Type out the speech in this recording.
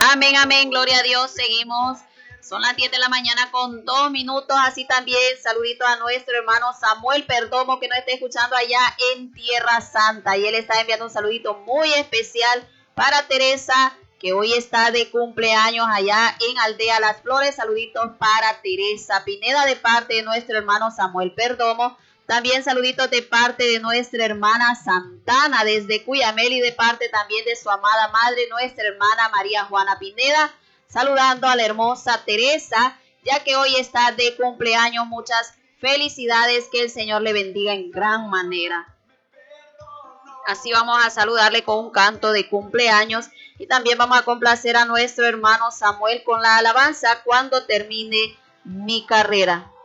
Amén, amén, gloria a Dios. Seguimos. Son las 10 de la mañana con 2 minutos. Así también saludito a nuestro hermano Samuel Perdomo, que nos está escuchando allá en Tierra Santa. Y él está enviando un saludito muy especial para Teresa, que hoy está de cumpleaños allá en Aldea Las Flores. Saluditos para Teresa Pineda de parte de nuestro hermano Samuel Perdomo. También saluditos de parte de nuestra hermana Santana desde Cuyamel y de parte también de su amada madre, nuestra hermana María Juana Pineda, saludando a la hermosa Teresa, ya que hoy está de cumpleaños. Muchas felicidades, que el Señor le bendiga en gran manera. Así vamos a saludarle con un canto de cumpleaños y también vamos a complacer a nuestro hermano Samuel con la alabanza Cuando termine mi carrera.